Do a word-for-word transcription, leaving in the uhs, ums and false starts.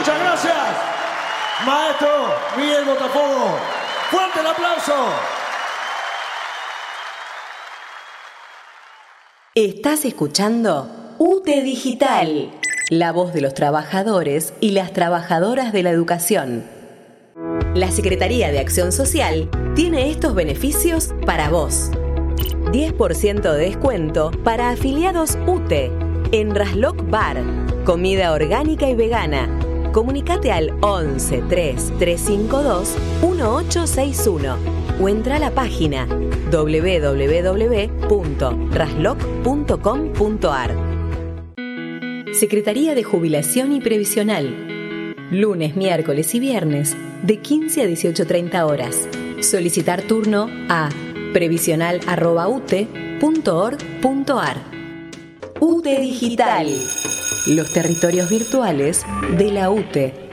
Muchas gracias, maestro Miguel Botafogo. ¡Fuerte el aplauso! Estás escuchando U T E Digital, la voz de los trabajadores y las trabajadoras de la educación. La Secretaría de Acción Social tiene estos beneficios para vos. diez por ciento de descuento para afiliados U T E en Rasloc Bar, comida orgánica y vegana. Comunicate al once, tres, tres cinco dos, uno ocho seis uno o entra a la página doble u doble u doble u punto rasloc punto com punto a r. Secretaría de Jubilación y Previsional. Lunes, miércoles y viernes de quince a dieciocho treinta horas. Solicitar turno a previsional arroba u t e punto org punto a r. U T E Digital. Los territorios virtuales de la U T E.